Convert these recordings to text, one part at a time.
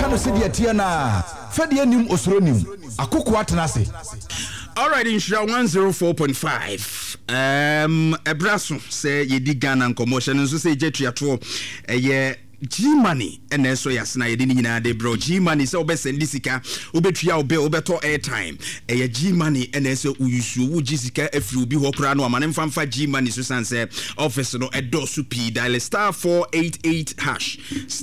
no sidi atia na fede anim osoro nim akoko atena se. All right, in Shra 104.5. Ebraso say yedi Ghana commotion nso say jetuato G-Money and so yasna yedi nyina de bro G-Money say obesend sika obetua obeto airtime G-Money and so uyusu wo gisika afri obi ho kra no amane mfamfa G-Money so san say office no edosu p dial *488#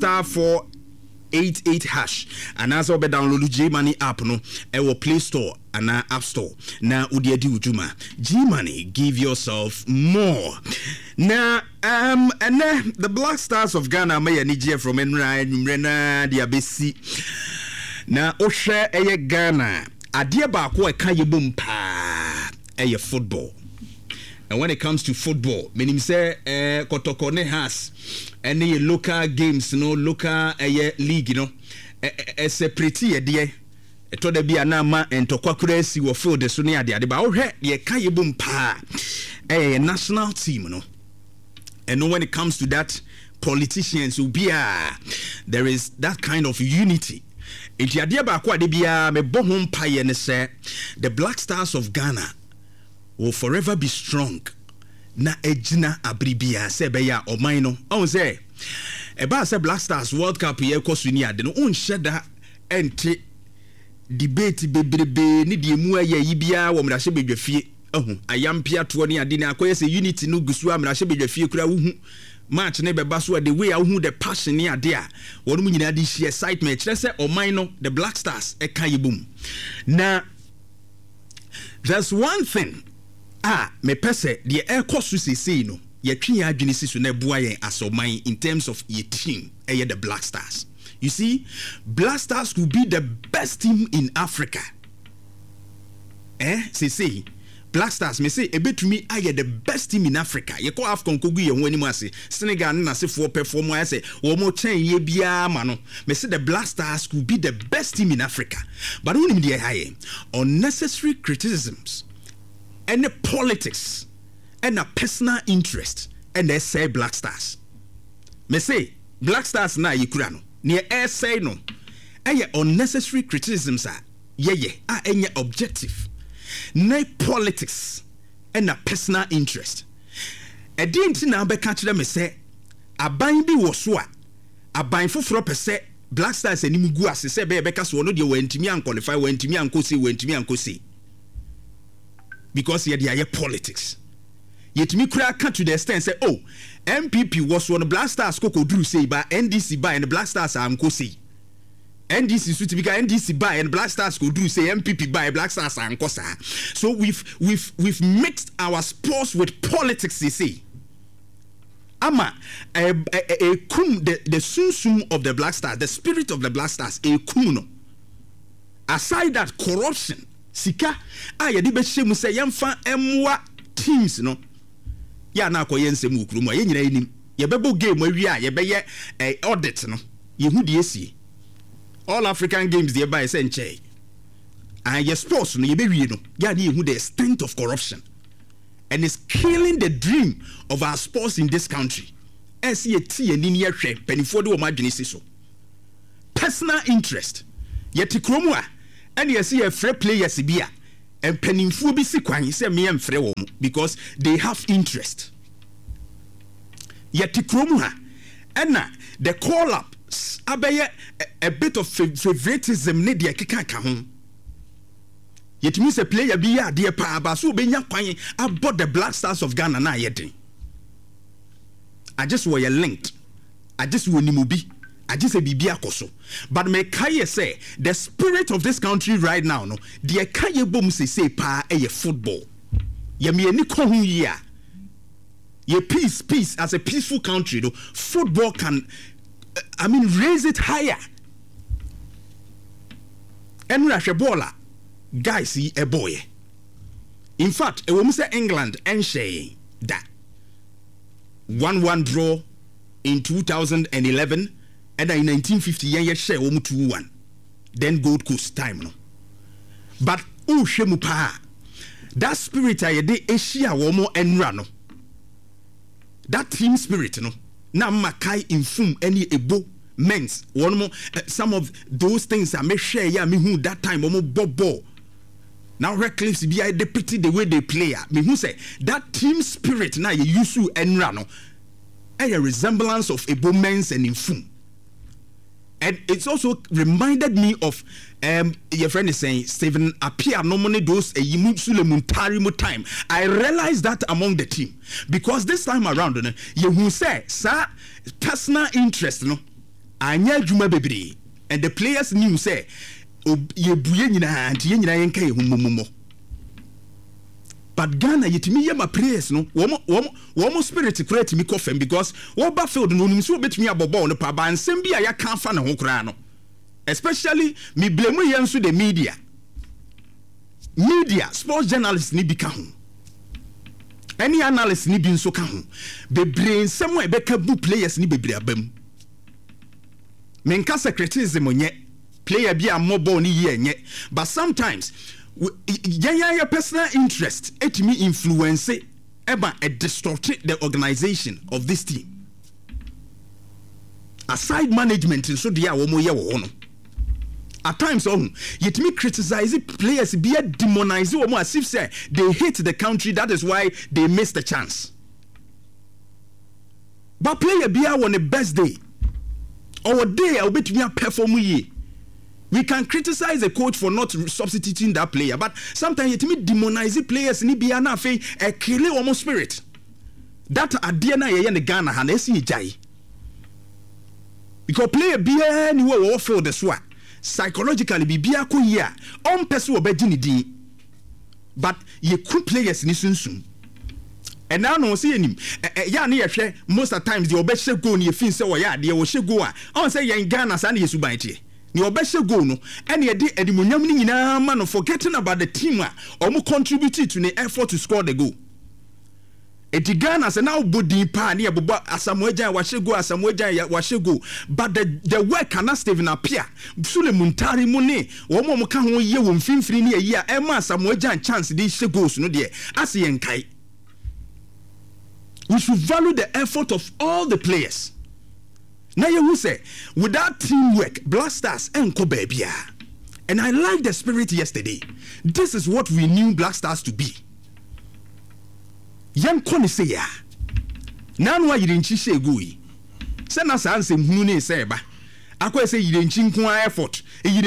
*488# and as obe download G-Money app no e Play Store and App Store. Now udi di ujuma G-Money, give yourself more. Now and the Black Stars of Ghana may Nigeria from Enrena diabesi. Now Osha eye Ghana adia ba ko e kan yebum pa eye football. And when it comes to football, meaning say Kotoko ne has any local games, no local league, you know, pretty idea. To the be anama and to kwakuresi wo field the suni ade ade ba wo hwe ye ka yebum pa national team no. And when it comes to that, politicians will be there is that kind of unity. Enti ade ba kwa de bia me bohum pa ye ne say the Black Stars of Ghana will forever be strong. Na ejina abribia se be ya oman no. On say e ba say Black Stars World Cup ye kosuni ade no on sheda enti debate bebrebe ni de mu aye yibia wo mrahye bedwafie ayampia to ne ade ne akoyese unity no gusu amrahye bedwafie kura wo hu match ne beba so the way wo hu the passion ne ade a wo no nyina de share excitement kire se oman no the Black Stars e kan yebum na there's one thing me pese de e kosu sesei no ye twi adwene sisu na bua yen asoman in terms of ye team the Black Stars. You see, Black Stars could be the best team in Africa. Say, Black Stars, me say, a bit to me, I get the best team in Africa. You call Afcon Kogu, and when you must say, Senegal, and I say, for perform, I say, one more chain, ye be a mano. Me say, the Black Stars could be the best team in Africa. But only the high unnecessary criticisms, and the politics, and a personal interest, and they say Black Stars. Me say, Black Stars na yikurano. Near air say no. Unnecessary criticisms are any objective. No politics and a personal interest. A didn't now be catch them say a bind be was what a bind for se Black Stars and Nimugu as say because one of you went to me and qualify went to me and Kosi. Because they are politics. Yet me crack to the extent say, oh, MPP was one of Black Stars Coco Drew say by NDC by and the Black Stars are Nkosi. NDC suit to be NDC by and Black Stars could do say MPP by Black Stars are Nkosa. So we've mixed our sports with politics, you see. Ama a kum the sunsum of the Black Stars, the spirit of the Black Stars, a kumuno. Aside that corruption, sika ayedi be shemu say yemfa emwa teams no. Ya na akoyense mu krumu ye nyina enim ye bebo game awi a ye be ye audit no ye hu de esi all African games dey buy say nche and ye sports no ye be wie no ya na ye hu the extent of corruption and it's killing the dream of our sports in this country as ye ti ani ni hwe penifo de o madwene si so personal interest ye ti kromu a and ye see ye free players bia and penifo bi si kwan say me em free wo because they have interest. Yet tikromu ha and the call up abeye a bit of favoritism ne de keka ka ho. Yet me say player bi ya de pa ba so be nya kwan about the Black Stars of Ghana na yedin. I just were linked. I just were nimubi. I just say bibi akoso. But me kaye say the spirit of this country right now no de kaye bom say pa football. Ye me ani ko hu yi a ye peace as a peaceful country no football can raise it higher. And Russia baller guys see a boy. In fact, a woman say England and say that 1-1 draw in 2011 and in 1950 yen share 2-1. Then Gold Coast time no. But shemu pa that spirit I de Asia womo enra no. That team spirit no. Na makai infum any ebo men's one more some of those things I may share yeah me who that time omo ball now Redcliffe's be the pity the way they play me who say that team spirit now you use to enra a resemblance of Ebo men's and Infum. And it's also reminded me of your friend is saying Stephen Appiah normally those a Muntari time. I realized that among the team because this time around you who say sir personal interest no anya juma bebre and the players knew say ye buye nyina anti ye nyina yenka ye humumumo. But Ghana yetimi ye ma prayers no womo spirit create me coffin because wo ba field no nim so betimi abobo no pa ba nsem bia ya kan fa ne ho kra no especially me blame ye nso the media sports journalists ni bi ka ho any analyst ni bi nso ka ho bebre nsem e be ka bu players ni bebre abam menka secretarism onye player bi a mobile ni ye nye but sometimes your personal interest it me influence eba distort the organization of this team aside management so dia wo mo ye wo no at times yet me criticize players be demonize wo mo as if say they hate the country that is why they miss the chance but player be on the best day or day I bet me perform ye. We can criticize a coach for not substituting that player, but sometimes it me demonize players ni bia na fe e kile omo spirit. That idea na ye ne Ghana ha na esi jai. Because player bia ni wo feel the swa. Psychologically bia ko ye a on person obeji ni din. But ye ku players ni sunsun. And now no see him. Ya na ye hwe most of times the obehye goal ni ye fin say wo ya de wo hye goal a on say ye Ghana sa na ye suban tie. Ni obehye goal no and ye de edimunyam ni nyina ma no forgetting about the team a omo contributed to the effort to score the goal. Eti Ghana say now body pa na ye bobo Asamoah wa hye goal Asamoah wa hye goal but the work na Stephen Appiah Sule Muntari mu ne wo mo ka ho ye wo mfimfiri ne ye a e ma Asamoah chance de hye goals no de ase ye nkai. We should value the effort of all the players. Now you will say, without teamwork, Black Stars enko babia. And I like the spirit yesterday. This is what we knew Black Stars to be. Yan koni say ya. Nanwa yirenchi she gui. Sena sa anse mhunu ne seba. Akwa say yirenchi nko effort.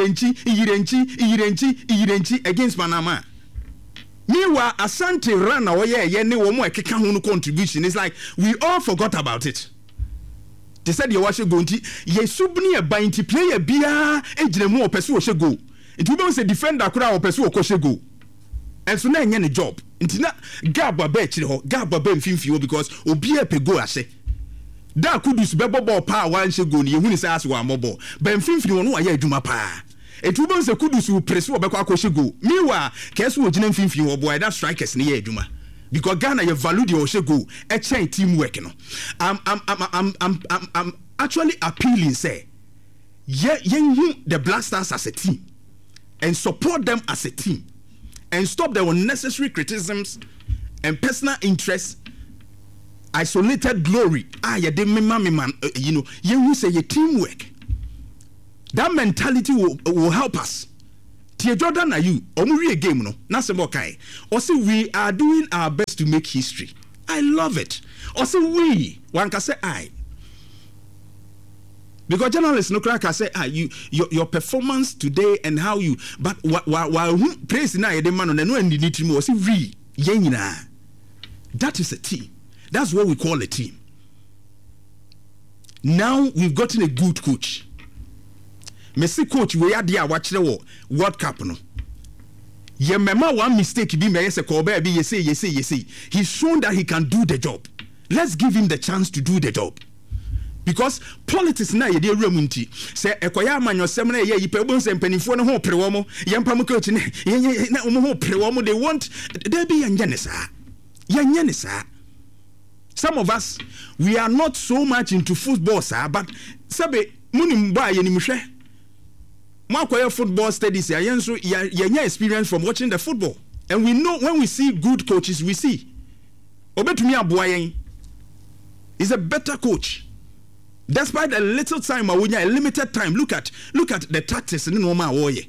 Yirenchi against Panama. Meanwhile, Asante Rana ye ne wo mo ekeka ho no contribution. It's like we all forgot about it. They said you watch go nti ye subni e ban ti player bia ejire mu opese wo hye go. Nti we say defender kura opese wo ko hye go. Enso na enye ne job. Nti na gaba ba ekire ho, gaba ba mfimfi wo because obi e pe go ahye. Da Kudus be bobo pa wan hye go ne ye huni say ase wa mobo. Ba mfimfi wo no wa ye adwuma pa. Etubo se Kudus wo press wo be kwa hye go. Miwa keso wo gina mfimfi wo boy that strikers ne ye adwuma. Because Ghana you value the Oshego a chain teamwork no. I'm actually appealing say you the Black Stars as a team and support them as a team and stop the unnecessary criticisms and personal interests, isolated glory. You know, you say your teamwork. That mentality will help us. Tia Jordan na you omuri game no na se mokai or say we are doing our best to make history. I love it. Or say we one can say I because journalists no crack say your performance today and how you but while praise na ye de man no and need to or say we yenina. That is a team. That's what we call a team. Now we've gotten a good coach. Messi coach we are there watch the World Cup no. Ye mema one mistake be me say ko be you say. He's shown that he can do the job. Let's give him the chance to do the job. Because politics na ye dey remunti say ekoya amanyosem na ye yipa bon se mpanifo no ho prewo mo ye mpam coach ne na mo ho prewo mo they want they be yenye ne sa. Some of us we are not so much into football sir but sabe munim ba ye nimhwe Makoya football studies ya experience from watching the football. And we know when we see good coaches, we see Obetumi Aboayen is a better coach. Despite a little time, a limited time, look at the tactics in Noma Warrior.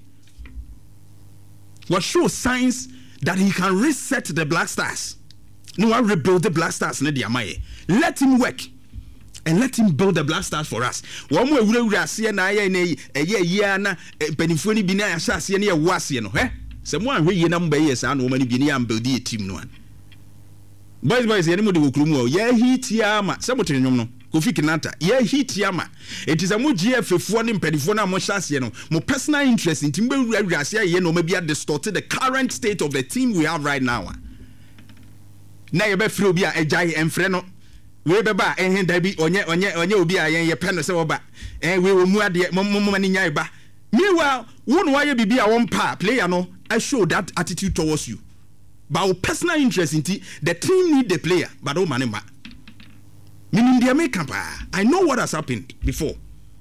What shows signs that he can reset the Black Stars. No one rebuild the Black Stars. Let him work and let him build the Black Stars for us. One more we see na year na benefoni bi na asase na wase no someone we number years and woman bi na build the team no one. Boys any de wokrumu ye hit ya ma sabotre nwom no Kofi Kinata ye hit ya ma it is a mo GF4 ne mpedifo na mo hyase no mo personal interest in timbe wurase ye no ma bia distorted the current state of the team we have right now. Na ye be free obi a ejai emfre no we be ba ehin da bi onye obi a ye pe no se wo ba we mu ade mo mani nyai ba. Meanwhile won wa ye bibi a won pa player no I show that attitude towards you. But our personal interest in the team need the player, but oh man, meaning the American I know what has happened before.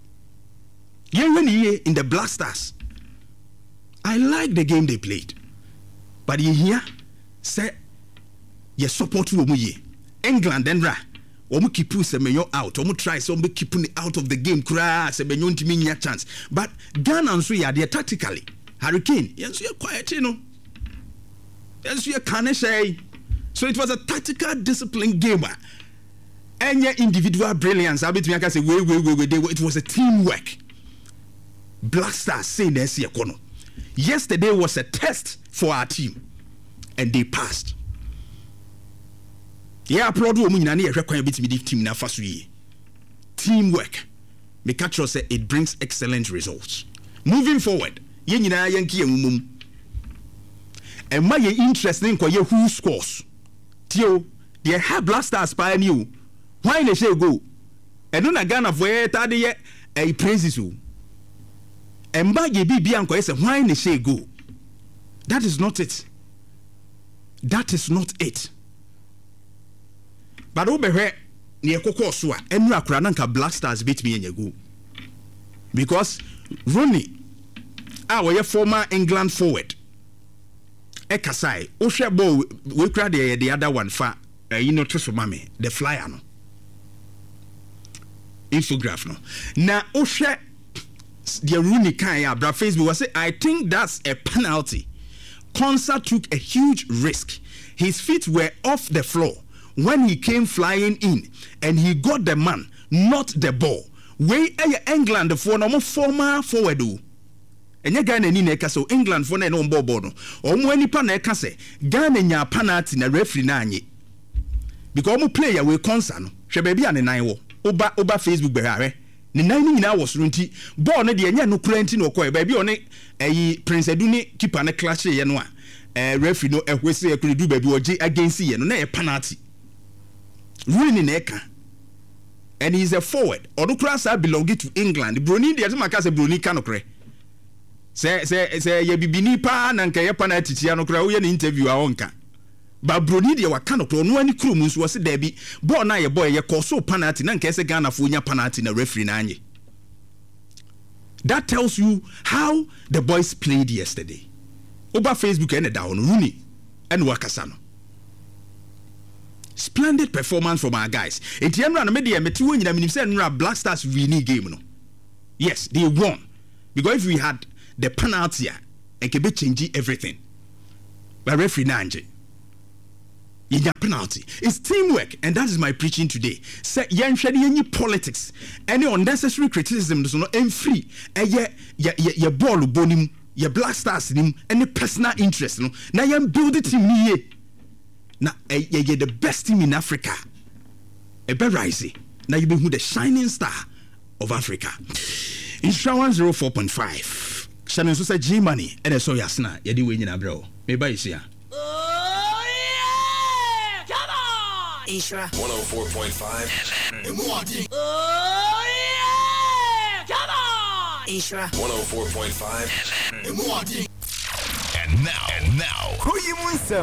In the Black Stars, I like the game they played, but you hear say you support you England and Omu keep Semenyo out, Omu try some keep out of the game, crash Semenyo to me chance. But Ghana and Sri are there tactically. Hurricane, yes, you're quiet, you know. Yes, you can say. So it was a tactical discipline game. And your individual brilliance, I bet me I can say, wait, it was a teamwork. Black Stars saying this year, yesterday was a test for our team, and they passed. Yeah, applaud women and require bit me team na first year. Teamwork. Me catch say it brings excellent results. Moving forward, yenina yanki mum. And my interesting kwa ye who scores. Tio, they have Black Stars by you. Why they say go? And no na Ghana for ye a praises you. And by ye be anko say why they say go? That is not it. That is not it. But over here, near Kokosua, and Rakrananka Black Stars beat me in your go. Because Rooney, our former England forward, Ekasai, Osha Bo, we cried the other one for to Mami, the flyer no. Infograph no. Now Osha the Rooney Kaya Bra Facebook was say, I think that's a penalty. Konsa took a huge risk. His feet were off the floor when he came flying in, and he got the man, not the ball. Way England for no former forward. And ya Ghana ni neka so England for no ball no. Omo nipa na eka se Ghana nya penalty na referee na anye. Because omo player we Konsa no. Hwe ba bia ne nan wo. Oba Facebook behare. Ne nan ni nyina wo so nti ball no de nya no kuranti no koy ba bia one Prince Edu ni keeper na clash ye no a referee no ehwese ekuru ba bi oje against ye no na e penalty. Really neka. And he's a forward. Odukura belonging to England. Bruni de azuma say Bruni kanokre. Say ye bibini pa na nka ye penalty tia no kra wo ye interview a onka. Ba Bruni de wa kanokro no ani krum nso wo se da bi. Ball na ye boy ye koso penalty na nka se Ghana fo nya penalty na referee na anye. That tells you how the boys played yesterday. Over Facebook and down Rooney and Wakasano. Splendid performance from our guys. Etienne and media metiwo nyina minim say nra Black Stars winning game no. Yes, they won. Because if we had the penalty and could be changing everything. But referee nanje. Yenya penalty. It's teamwork, and that is my preaching today. Say yen hwede any politics, any unnecessary criticism so no free. Ye ball bonim, ye Black Stars nim, any personal interest no. Na yen build the team ni ye. Na ye the best team in Africa. Ebe rise. Na you be who the shining star of Africa. Insha 104.5. Shannon so say G money and so yasna ye di we nyina bro. Me ba isia. Oh yeah! Come on! Isra 104.5. Oh yeah! Come on! Isra 104.5. And now, who you want?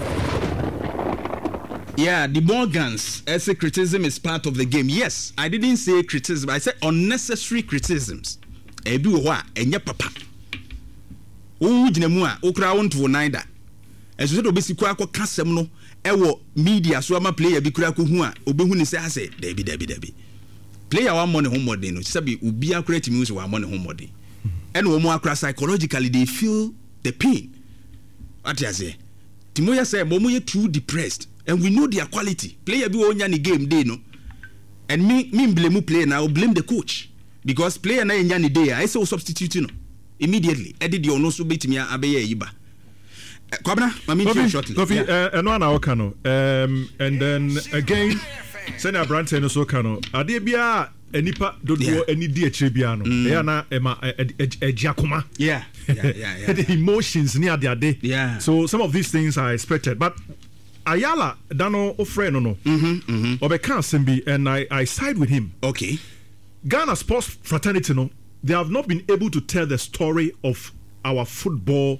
Yeah, the Morgans, as a criticism is part of the game. Yes, I didn't say criticism. I said unnecessary criticisms. Ebi wa enye papa. O jinemu a okra wonto naida. Eso se obesi kwa akọ kasem no ewo media so ama player bi kura ko hu a obehu ni say ase debi. player wa money home body no sabi obi akura timi so wa money home body and wo mo akura psychologically they feel the pain what you say Timoya say mo ye too depressed and we know their quality player bi wo nya ni game day no and me blame player now blame the coach because player na nya ni day I say substitute no immediately edit the ono so betimi abeye yiba Kwabena mami shortly and one hour kano and then again send a brand no so kano ade bia enipa dodo eni di akire bia no e na ema ejiakoma the emotions near the day so some of these things are expected but Ayala dano ofreno no obeka sembi and I side with him. Okay. Ghana sports fraternity no they have not been able to tell the story of our football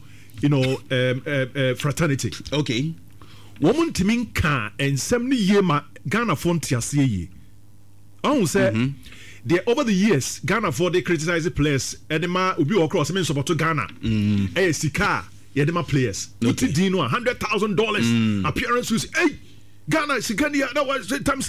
fraternity. Okay. Woman timin ka ensem ni ye ma Ghana fonti ase ye. I say over the years Ghana for they criticize the players edema obi across mean support to Ghana. Sika yedema players. Okay. Dino $100,000 appearance was hey Ghana Sikania that was times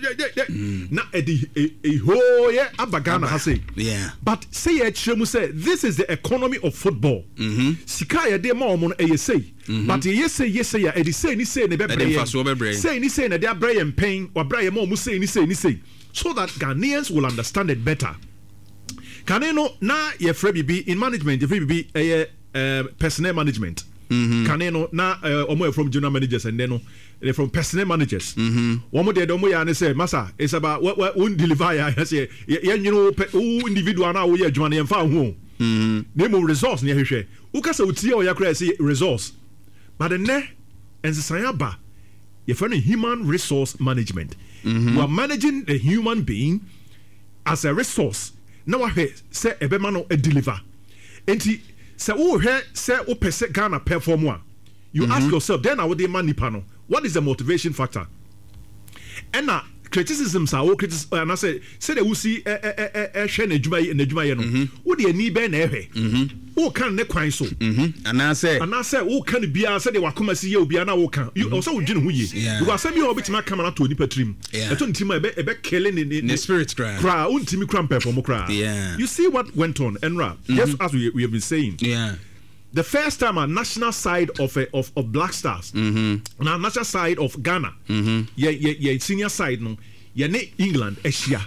na edi ho ye aba Ghana ha say. Yeah. But say Chemu say this is the economy of football. Sika ye de ma omo e say. But yes say ya edi say ni say ne be bre. Say ni say na they bre and pain or bre ma omo say ni say. So that Ghanaians will understand it better. Kaneno na ye frebibi in management ye frebibi personnel management. Kaneno na omo from general managers and then they're from personnel managers. One more day omo ya say masa it's about what deliver ya say individual na wo ye adwuma na yemfa ho. Name resource na hwehwe. Uka say utie o ya kra say resource. But the ne ensesan ba ye for human resource management. We are managing a human being as a resource. Now I say ebema no deliver. Enti say wo hwe say wo pese Ghana perform one. You ask yourself then I would demand nipa no. What is the motivation factor? And now criticisms are all criticism and I say they will see share na adwuma ye no. Wo de ani be na ehwe. Wo kan ne kwan so. And I say wo kan bia say de wakoma si ye obi na wo kan. You also dwene ho ye. Because say bi obitima camera to nipa trim. Eto ntima ebe kele ne spirit cry. Cry untimi cram perform cry. You see what went on Enra. Just as we have been saying. Yeah. The first time a national side of Black Stars, now national side of Ghana, senior side no, ne England, Asia,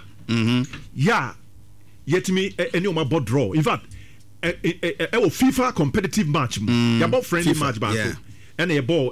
yet me any my board draw. In fact, FIFA competitive match, about friendly match back, and a ball,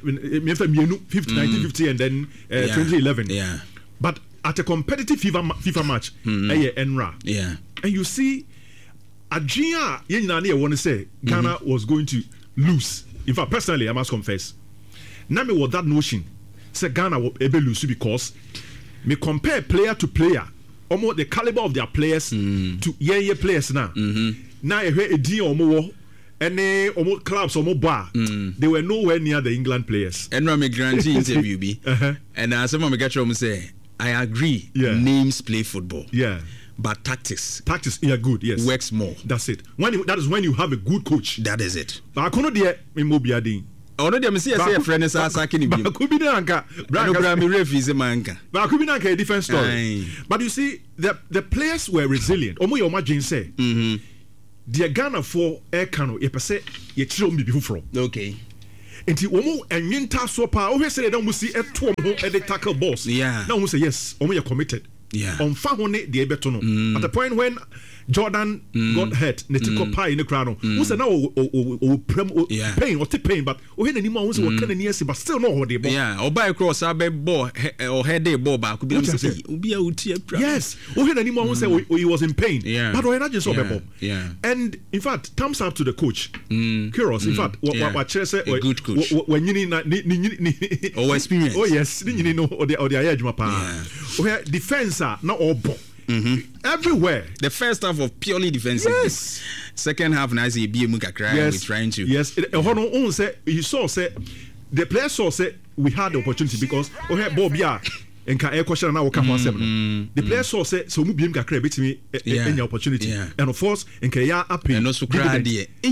1950 and then 2011. Yeah, but at a competitive FIFA match, Enra, and you see. Adria yenina want to say Ghana was going to lose. In fact, personally, I must confess. Now me with that notion, say Ghana will able lose because me compare player to player, almost the caliber of their players to players now. Now I heard a deal almost any almost clubs almost bar. They were nowhere near the England players. And me guarantee interview be, and some of me get you say I agree. Names play football. Yeah. But tactics, good. Yes, works more. That's it. That is when you have a good coach. That is it. But I couldn't dear Mobiadin. Already, I say a friend is asking me. Could be the anchor. But could be a different story. But you see, the players were resilient. Omo your imagine say, the Ghana for air cano, ye per se, ye chill me before. Okay. Enti omo enyinta so pa. O say they don't see a two at the tackle boss. Yeah. Now we say yes. Omo you committed. Yeah. On Fahone the Ebetono. At the point when Jordan got hurt, Netiko Pie in the crown. Who said now pain or pain, but when anyone was working in but still know what they bought. Yeah, or buy across our ball or head day ball back could be yes. When anyone was say he was in pain. Yeah. But when I just saw ball. Yeah. And in fact, thumbs up to the coach. Curious. In fact, what say a good coach. When you need or experience. Oh yes, you know or the edge where defense are not all ball. Everywhere. The first half of purely defensive. Yes. Second half, now see BM Mukakra. We're trying to. Yes. He saw say the player saw say we had the opportunity because we had Bobia and air question now come on. The player saw say so BM Kakra beat me any opportunity. And of course, in Kaya up and also cried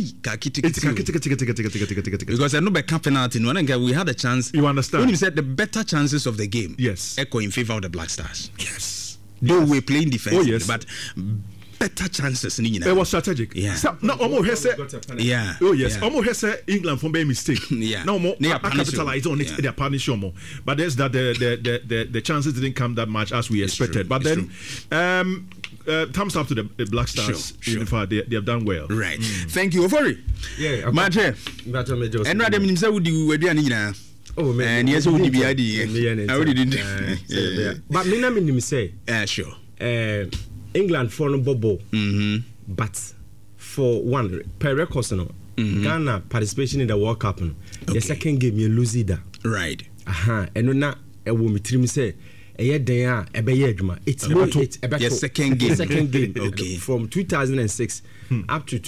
because I know by penalty. We had a chance. You understand? When you said the better chances of the game. Yes. Echo in favor of the Black Stars. Yes. Though we're playing defensively, yes. but better chances. It was strategic. Yeah. So, no, almost has yeah. Oh yes, yeah. almost has England from a mistake. Yeah. No more. They I are punished. capitalize on it. They are punished more. But there's that the chances didn't come that much as we expected. But then, thumbs up to the Black Stars. Sure. They have done well. Right. Thank you. Ofori. Yeah. Mache. And rather than himself, would you do Oh man. And yes, would be idea. I would didn't. But me na me say. Sure. England for no bubble. But for one per records no. Ghana participation in the World Cup no. The second game you lose it. Right. And na e wo me trim say eye den a e be ye adwuma. It's the second game. Second game. Okay. From 2006 up to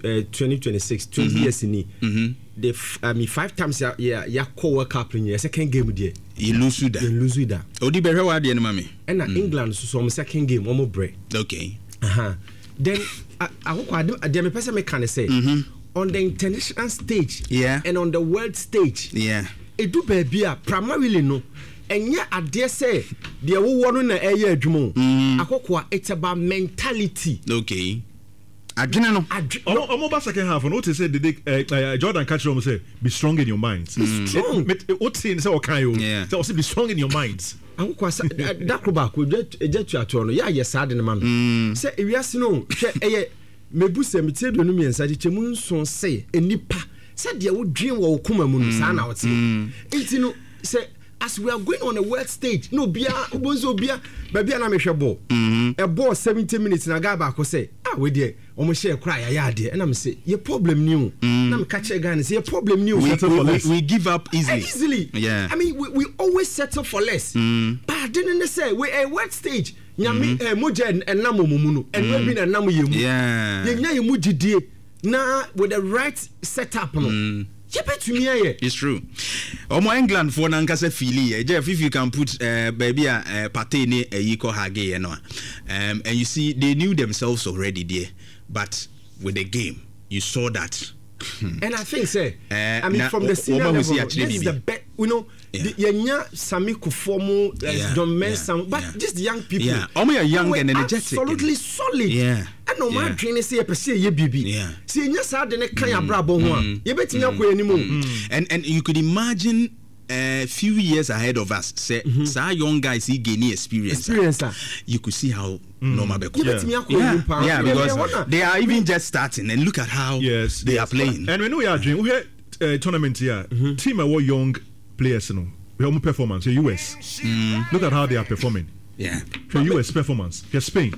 2026 20 years in the 5 times ya World Cup in your second game there. You lose that. Odi behwe wa de no mame. And England so second game one more break. Okay. Then I me person me can say on the international stage and on the world stage. Yeah. It do baby primarily no. And yeah, I dare say the one na eye adwumo. Akokwa it's about mentality. Okay. Adwene no. Omo second half no to say Jordan catch them say be strong in your minds. Strong. What saying say okayo. So say be strong in your minds. Akokwa that kroba ko je tu ato no ya sad na mam. Say ewiase no hwe eye mebuse metie do no miensa je chemu nson say enipa say de wo dwen wo koma mu no sa na wote. Enti no say as we are going on a world stage, no bia obonzo bia baby na me hwe ball. A ball 70 minutes na ga ba ko say we there omo share cry ya there and am say your problem new. Na me catch again say your problem new. We give up easily. Yeah. I mean we always settle for less. But didn't say we a world stage. Nyame moja and namo mumuno and we be na namo yemu. Yeah. Yenya yemu didie na with the right setup no. It's true. Omo England for nankasa fili. Jeff, if you can put baby Partey ne yiko hage no. And you see they knew themselves already there, but with the game you saw that. And I think say I mean from the senior level, this is the best, you know. Yenya Sami Kufomo, John Mensah, but just the young people. Yeah, omo young and energetic. Absolutely solid. Yeah. And no man training say a person ye bibi. Yeah. See nya sa de ne kan ya brabo ho a. Ye betimi akọ animu. And you could imagine a few years ahead of us, say, young guys, he gain experience. You could see how normal because they are even just starting, and look at how they are playing. And when we are doing, we had tournament here, team are young players, you know, we have performance. The US, look at how they are performing. Yeah, the US performance. Yeah, Spain.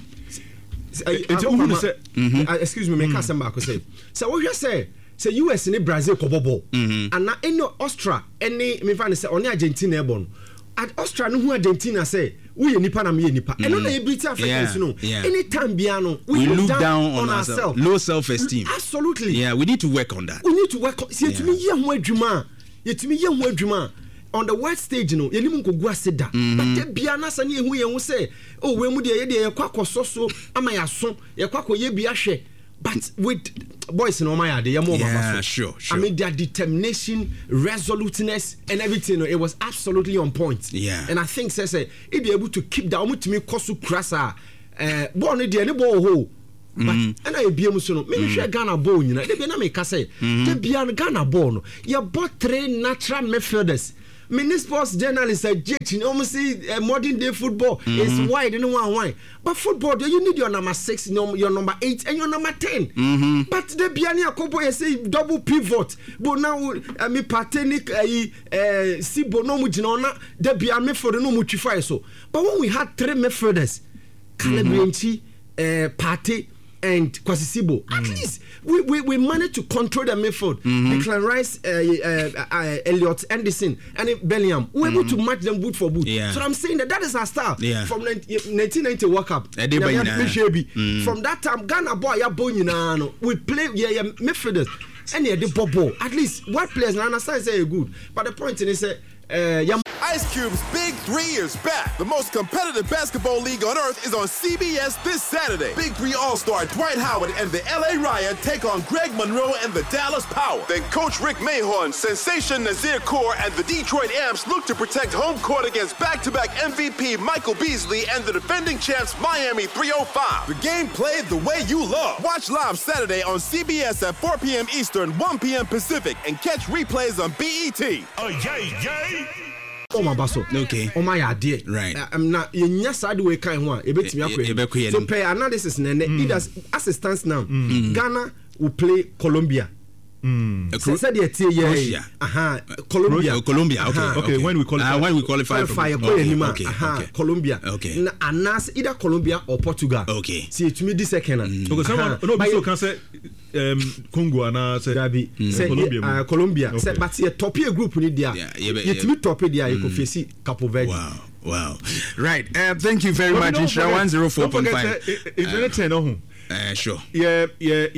Excuse me, make us back. So what you say? Say US in Brazil kobobo and na any Austria any me find say only Argentina born at Austria no who Argentina say we nipa na me nipa and no na British Africans no anytime bia no we look down on ourselves, low self-esteem. Absolutely. Yeah, we need to work on that. We need to work on see to me ye ho adwuma on the world stage no ye nim nkogu aseda but the bia na sa na ehu ye hu say oh we mu de ye kwakoso so ama ya so ye kwakoye bia hwe. But with boys in Omaya, they are more. Yeah, sure. I mean, their determination, resoluteness, and everything. It was absolutely on point. Yeah. And I think, say, if be able to keep that, to me, kosu krasa, born the any ball hole. But and I be able maybe share Ghana ball. You know, they be na make say. They be Ghana ball. You bought 3 natural midfielders. Many sports journalists are judging almost modern day football is wide and one. But football, you need your number 6, your number 8, and your number 10. But the Biania Kobo say double pivot. But now I mean Partenic Sibo no Mujinona, the Biame for the no Muchify so. But when we had 3 midfielders, Calabrianchi, Partey, and Kwasi at least we managed to control the midfield. Declan Rice, Elliot Anderson, and Bellingham. We were able to match them boot for boot. Yeah. So I'm saying that is our style from 1990 World Cup. From that time, Ghana boy we play midfielders and the ball. At least what players now say good. But the point is Ice Cube's Big 3 is back. The most competitive basketball league on earth is on CBS this Saturday. Big 3 All-Star Dwight Howard and the LA Riot take on Greg Monroe and the Dallas Power. Then Coach Rick Mahorn, Sensation Nazir Kaur, and the Detroit Amps look to protect home court against back-to-back MVP Michael Beasley and the defending champs Miami 305. The game played the way you love. Watch live Saturday on CBS at 4 p.m. Eastern, 1 p.m. Pacific, and catch replays on BET. Oh, yay! Okay. Oh my idea. Right. I'm not in your side way kind one. So pay analysis and it does assistance now. Ghana will play Colombia. Colombia. Okay. When we qualify Colombia. Okay. And either Colombia or Portugal. Okay. See to me this second. Because someone no can say Congo and say Colombia. But your top group need there. You top there you could face Cape Verde. Wow. Right. Thank you very much. Insha 104.5. It's really 10 sure. Yeah.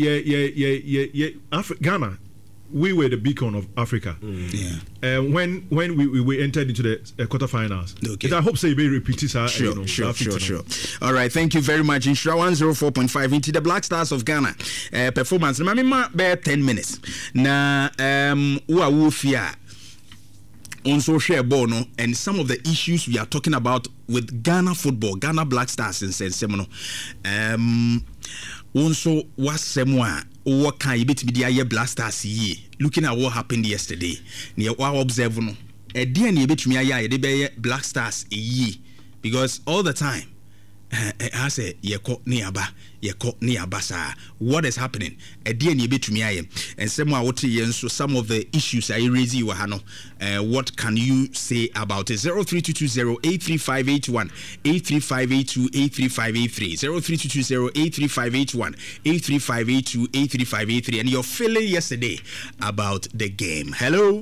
Ghana, we were the beacon of Africa. When we entered into the quarterfinals. Okay. I hope so you may repeat this. Sure. All right. Thank you very much. Insha 104.5 into the Black Stars of Ghana performance. Remember, bare 10 minutes. Na Wufia. Also share Bono and some of the issues we are talking about with Ghana football, Ghana Black Stars in Semono. Also was semwa what can you be to be the Black Stars ye looking at what happened yesterday. Near what observe no a dear near bit me Black Stars ye because all the time I say yeko nearba sa what is happening a dear near bit me and some of the issues I raise you what can you say about it? 0322083581 83582 83583 0322083581 83582 83583 and your feeling yesterday about the game. Hello.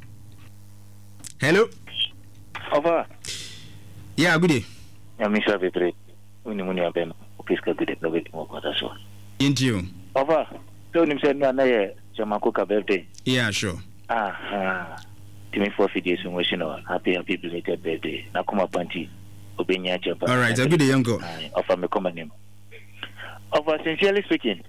Over. Yeah, good day. I'm Mr. Vitre. Unimuni abeno. Opiska good day. Nobody more got us one. Into Over. So you said no na Jamakoka birthday. Yeah, sure. Timmy for days in wishing happy belated birthday. Nakuma Panti. Obenya Chapa. All right, good day, young girl. Offer me common name. Over sincerely speaking.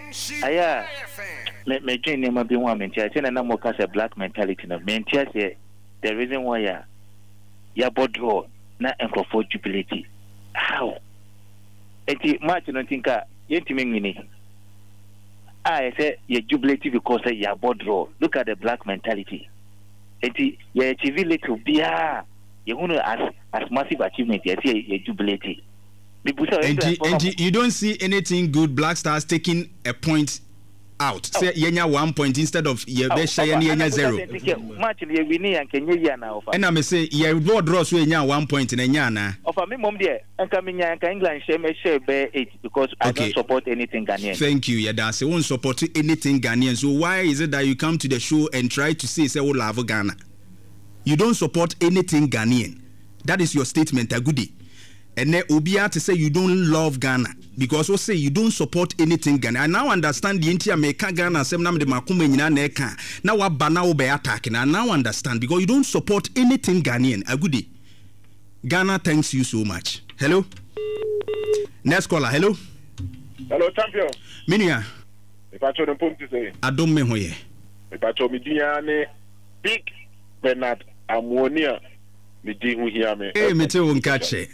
Me train name be one mentia. Say na mo kasa black mentality na mentia say the reason why ya bodro na encrofor jubility. How? Eti match no tinka yentimi ngini. I say you jubilate because you are bodro. Look at the black mentality. Eti you achieve little bia. You know as massive achievement. You say you jubilate. And you don't see anything good Black Stars taking a point out. Say yenya 1 point instead of yenya 0. Match ye wini and Kenya na offer. And I may say ye board draw so yenya 1 point in enya na. Offer me mom there. And coming yanka England share bear 8 because I don't support anything Ghanaian. Thank you. Yada say won't support anything Ghanaian. So why is it that you come to the show and try to say we love Ghana? You don't support anything Ghanaian. That is your statement, Agudi. And then Obia to say you don't love Ghana because we say you don't support anything Ghana. I now understand the entire American Ghana sem nam de makume nyina na eka. Now what bana obe attacking. I now understand because you don't support anything Ghanaian. Agudi. Ghana thanks you so much. Hello. Next caller. Hello. Hello, champion. Minia. If I told them to say. Adom me hoye. If I told me Diane Big Bernard Ammonia. Me di hu here me. Hey, me te unkache.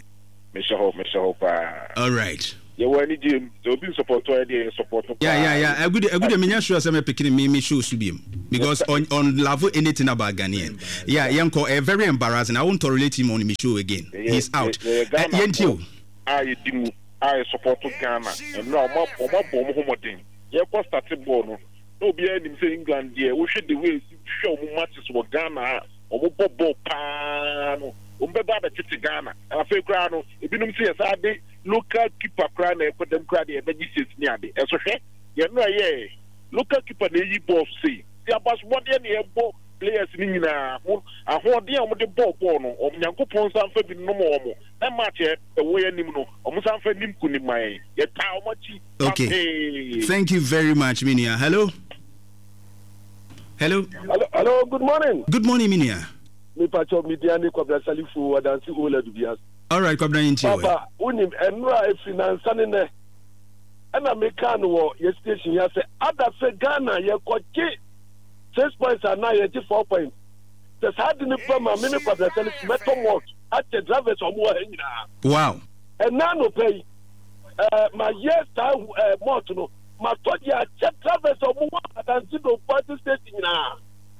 All right. You want any gym? So be support to support. Yeah. A good menya sure say me picking me show subim because on level anything about Ghanaian. Yeah, yanko very embarrassing. I won't tolerate him on me show again. He's out. Yentio. I support Ghana and now more homodin. Yeah, what started born. No be any say England there. We should the way show matches for Ghana or bobo pan. Umbeba be titi Ghana. Afa kra no ebinum se yesa de local keeper kra na ekodem kra de ebeji set ni ade. Eso hwe ye no ye local keeper na yi ball say. Ti abas body na e ball players ni nyina ahode am de ball no omnyankopon sanfa bi no mo na match e wo ye nim no omsanfa nim kunimai ye ta omachi. Okay. Thank you very much, Minia. Hello, good morning. Good morning, Minia. me pacho mediani Kwabra Salifu wadansi Ola Dubias. All right, Kwabra Inchi. Papa, unim enra e finance ne. Ana me kan wo ye station ya say ada se Ghana ye kwachi 6 points and now ye 4 points. The sad ni pama me Kwabra Salifu meto what at the drivers omo ha. Wow. And now no pay my yes time more no my thought ya check drivers omo wadansi do party station na.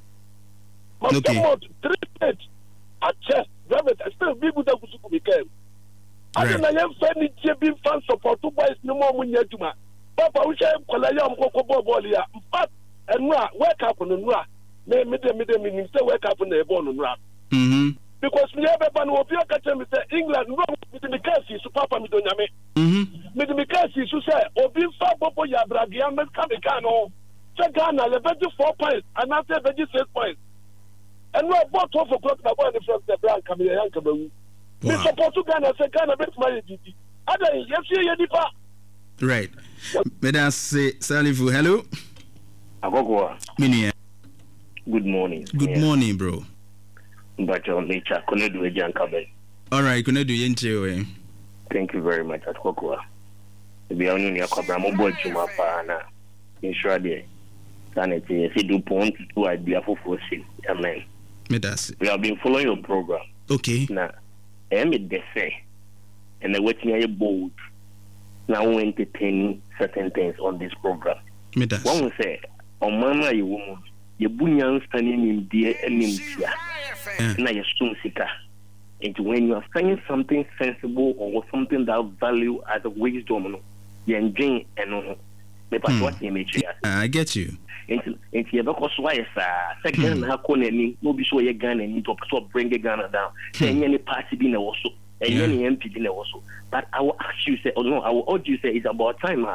Okay. 3 days. Ache, drivers still be good to become. I don't know if any fan support to buy no more money to my Papa. We shall call a young Coco Bolia. But and wake up on the noir. May me say wake up on the bone and rap. Because we have a ban of your catcher, Mr. England, with the Mikasi, so Papa Midoname. With the Mikasi, so say, or be far Bobo Yabragiam, Kamikano. Sagana, the better 4 points, and after the 6 points. And we bought 12 o'clock the morning from the Blanc coming a Yankabu. We support to Ghana, say Ghana makes my duty. Other, yes, you right. Madam Salifu, hello. Agogwa. Minia. Good morning. Good morning, bro. But your nature, couldn't do a Jankabe. All right, couldn't do Yenche. Thank you very much, at Kokwa. The only Yakobramo boy to my pana in Shradia. Sanity, if you do point to idea for forcing. Amen. We have been following your program. Okay. Now, I am the say, and I'm waiting a bold. Now we entertain certain things on this program. One will say, on Mama, you woman, you bunyan standing in dear and in here. Now you're soon sicker. And when you are saying something sensible or something that value as a wisdom, you're enjoying and what image. I get you. Into your because why second Hakoni, no be so your gun and need to bring a Ghana down. Saying any party being also, and any MP being also. But I will ask you, say, oh no, I will urge you, say, it's about time.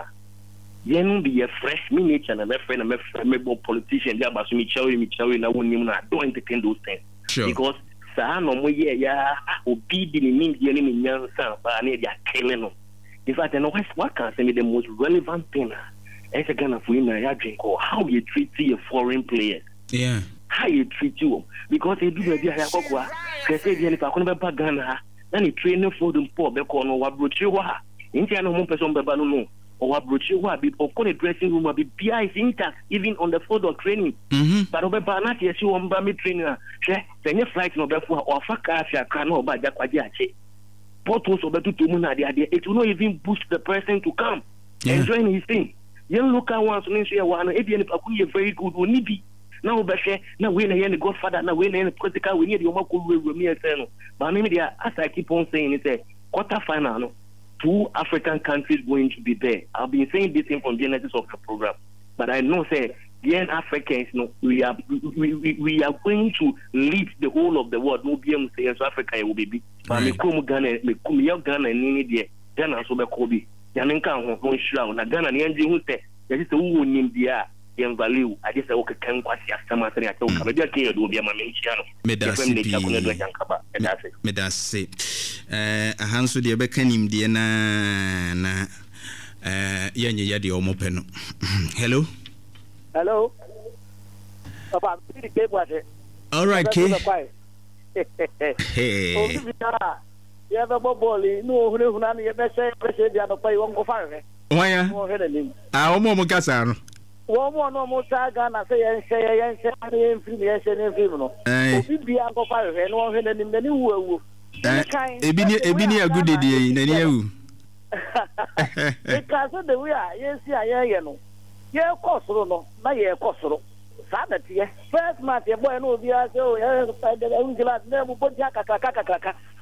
You be a fresh miniature and a friend, a politician, there, but me cherry, I won't don't entertain those things. Sure. Because no more, yeah, obedient means the enemy, young son, but I need their killing them. In fact, I know what can say the most relevant thing. As a Ghana for him, I drink or how you treat a foreign player. Yeah. How you treat you. Because they do the Hayakwa, they say, if I couldn't be Ghana, then he train for them poor, Becono, or Brutua. Indiana home person, Babano, or Brutua, or call a dressing room, or be BI intact, even on the photo training. But over Banat, yes, you want me trainer. Then your flight no before or Fakasha canoe by the Quadiache. Portos over to Muna, it will not even boost the person to come and join his thing. Young local ones, one, if very good, will need be. Now, Bashe, now we need the Godfather, now we need the political, we need your Mako with me as but maybe as I keep on saying, it's a quarter final. 2 African countries going to be there. I've been saying this thing from genesis of the program, but I know, say, the Africans, no, we are going to lead the whole of the world. No, BM say South Africa will be. But me come Ghana, me come here Ghana, and need Ghana so be Kobe. Yanenka on shroud na Ghana ni enje hu se yesi se wo nim dia yen value ade se wo kekan kwasi asama sene ate wo ka be ke do bia ma me nchia no medase ahanso de be kanim de na yenye yade o mope no. Hello Papa bi ke kwase. All right, K. Hey. Yeah, the boboli, no, who none of say, the other pay won't go far. Why? I almost Cassano. One more no more tag, I say, and say, and say, and criminal. Be Uncle Fire, and one hidden in the new world. Ebini a good idea in the new. Because of the way I know. Yeah, of course, no, not yet, Cosro. Sanity, first month, your boy, no, the other, never put Jacka.